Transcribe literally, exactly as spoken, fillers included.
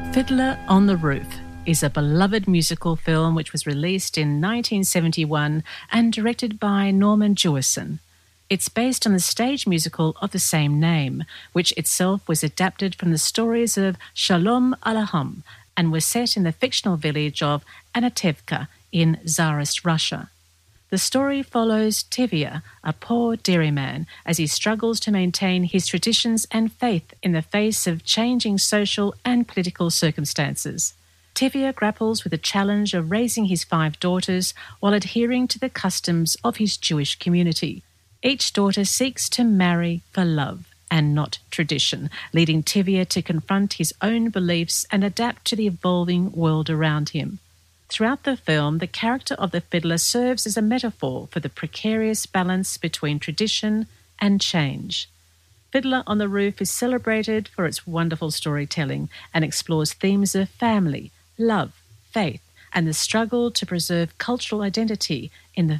Fiddler on the Roof is a beloved musical film which was released in nineteen seventy-one and directed by Norman Jewison. It's based on the stage musical of the same name, which itself was adapted from the stories of Shalom Aleichem and was set in the fictional village of Anatevka in Tsarist Russia. The story follows Tevye, a poor dairyman, as he struggles to maintain his traditions and faith in the face of changing social and political circumstances. Tevye grapples with the challenge of raising his five daughters while adhering to the customs of his Jewish community. Each daughter seeks to marry for love and not tradition, leading Tevye to confront his own beliefs and adapt to the evolving world around him. Throughout the film, the character of the fiddler serves as a metaphor for the precarious balance between tradition and change. Fiddler on the Roof is celebrated for its wonderful storytelling and explores themes of family, love, faith, and the struggle to preserve cultural identity in the